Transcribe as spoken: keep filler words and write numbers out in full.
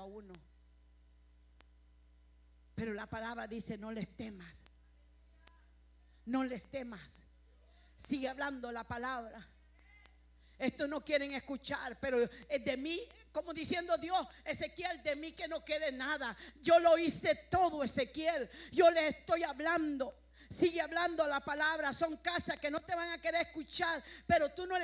a uno. Pero la palabra dice: no les temas, no les temas. Sigue hablando la palabra. Esto no quieren escuchar, pero es de mí, como diciendo Dios: Ezequiel, de mí que no quede nada. Yo lo hice todo, Ezequiel. Yo les estoy hablando. Sigue hablando la palabra. Son casas que no te van a querer escuchar, pero tú no